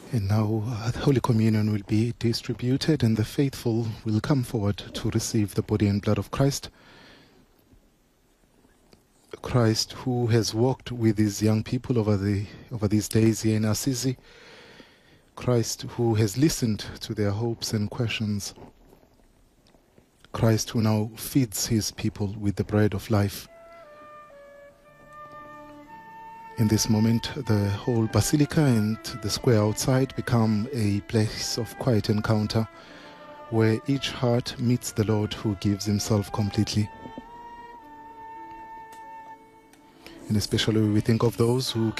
And now Holy Communion will be distributed, and the faithful will come forward to receive the body and blood of Christ. Christ, who has walked with these young people over these days here in Assisi. Christ, who has listened to their hopes and questions. Christ, who now feeds his people with the bread of life. In this moment, the whole basilica and the square outside become a place of quiet encounter where each heart meets the Lord who gives himself completely. And especially we think of those who